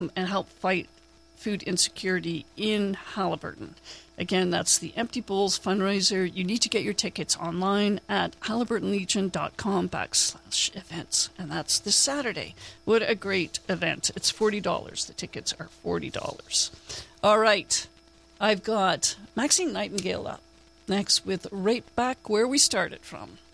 and help fight food insecurity in Haliburton. Again, that's the Empty Bowls fundraiser. You need to get your tickets online at haliburtonlegion.com/events. And that's this Saturday. What a great event. It's $40. The tickets are $40. All right. I've got Maxine Nightingale up next with right back where we started from.